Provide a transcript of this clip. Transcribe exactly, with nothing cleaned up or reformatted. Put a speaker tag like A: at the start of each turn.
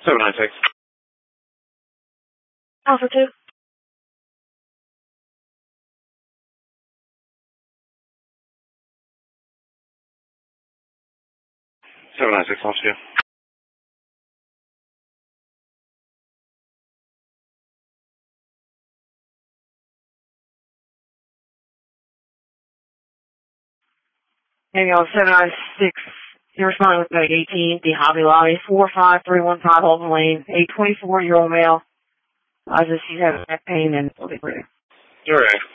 A: seven nine six.
B: Alpha two.
A: seven nine six, Alpha two.
B: Hey, y'all, seven nine six. You're responding with Medic eighteen, the Hobby Lobby, four five three one five Holden Lane, a twenty-four-year-old male. I just, he's having back pain and will be pretty.
A: All right.